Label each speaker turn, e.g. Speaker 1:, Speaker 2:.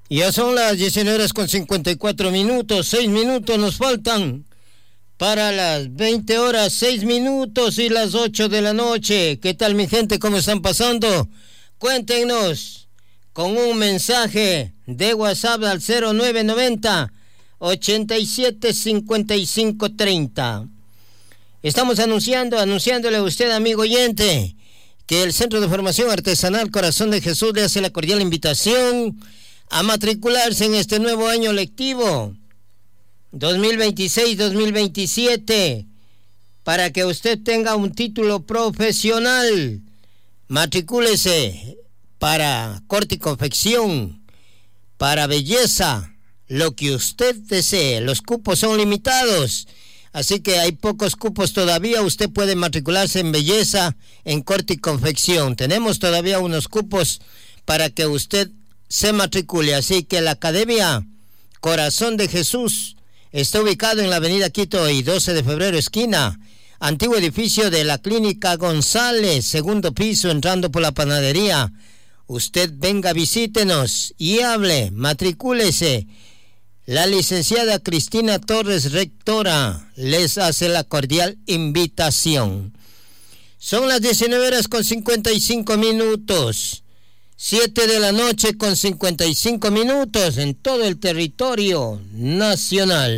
Speaker 1: Ya son las 19:54, 6 minutos nos faltan para las 20 horas, 6 minutos y las 8 de la noche. ¿Qué tal, mi gente? ¿Cómo están pasando? Cuéntenos con un mensaje de WhatsApp al 0990 875530. Estamos anunciándole a usted, amigo oyente, que el Centro de Formación Artesanal Corazón de Jesús le hace la cordial invitación a matricularse en este nuevo año lectivo 2026-2027 para que usted tenga un título profesional. Matricúlese para corte y confección, para belleza, lo que usted desee. Los cupos son limitados, así que hay pocos cupos todavía. Usted puede matricularse en belleza, en corte y confección. Tenemos todavía unos cupos para que usted se matricule, así que la Academia Corazón de Jesús está ubicado en la avenida Quito y 12 de febrero, esquina, antiguo edificio de la Clínica González, segundo piso, entrando por la panadería. Usted venga, visítenos y hable, matricúlese. La licenciada Cristina Torres, rectora, les hace la cordial invitación. Son las 19:55, 7 de la noche con 55 minutos en todo el territorio nacional.